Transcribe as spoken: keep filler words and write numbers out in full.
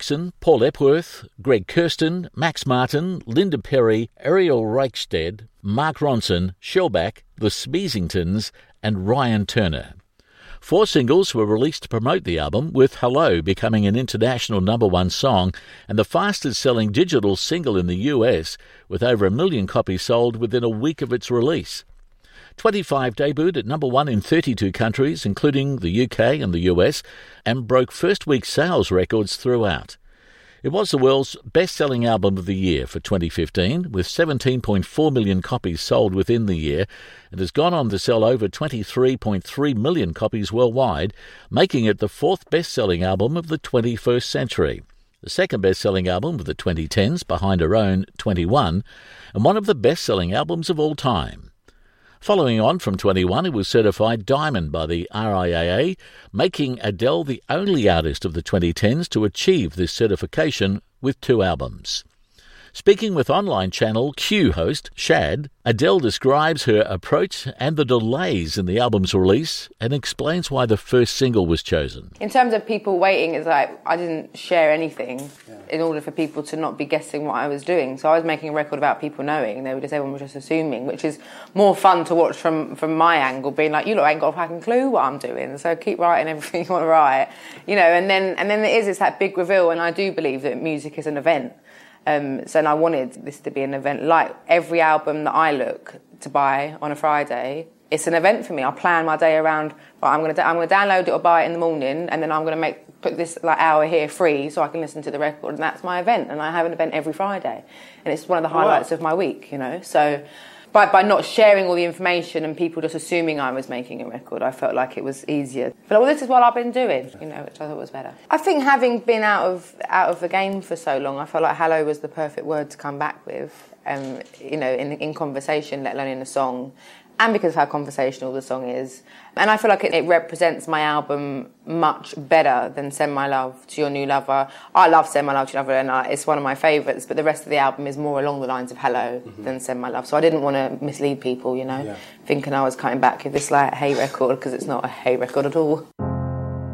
Jackson, Paul Epworth, Greg Kirsten, Max Martin, Linda Perry, Ariel Reichstead, Mark Ronson, Shellback, The Smeezingtons and Ryan Turner. Four singles were released to promote the album, with Hello becoming an international number one song and the fastest-selling digital single in the U S, with over a million copies sold within a week of its release. twenty-five debuted at number one in thirty-two countries, including the U K and the U S, and broke first-week sales records throughout. It was the world's best-selling album of the year for twenty fifteen, with seventeen point four million copies sold within the year, and has gone on to sell over twenty-three point three million copies worldwide, making it the fourth best-selling album of the twenty-first century, the second best-selling album of the twenty tens behind her own twenty-one, and one of the best-selling albums of all time. Following on from twenty-one, it was certified Diamond by the R I A A, making Adele the only artist of the twenty tens to achieve this certification with two albums. Speaking with online channel Q host Shad, Adele describes her approach and the delays in the album's release and explains why the first single was chosen. In terms of people waiting, it's like I didn't share anything yeah. in order for people to not be guessing what I was doing. So I was making a record about people knowing. They were just everyone was just assuming, which is more fun to watch from, from my angle, being like, you lot ain't got a fucking clue what I'm doing, so keep writing everything you want to write, you know. And then and then there is it's that big reveal, and I do believe that music is an event. Um, so and I wanted this to be an event. Like every album that I look to buy on a Friday, it's an event for me. I plan my day around. Right, I'm going to I'm going to download it or buy it in the morning, and then I'm going to make put this like hour here free so I can listen to the record, and that's my event. And I have an event every Friday, and it's one of the highlights wow. of my week. You know, so. By, by not sharing all the information and people just assuming I was making a record, I felt like it was easier. But well, this is what I've been doing, you know, which I thought was better. I think having been out of out of the game for so long, I felt like Hello was the perfect word to come back with, um, you know, in in conversation, let alone in a song, and because of how conversational the song is. And I feel like it, it represents my album much better than Send My Love to Your New Lover. I love Send My Love to Your Lover, and I, it's one of my favourites, but the rest of the album is more along the lines of Hello mm-hmm. than Send My Love. So I didn't want to mislead people, you know, yeah. thinking I was coming back with this like Hey record, because it's not a Hey record at all.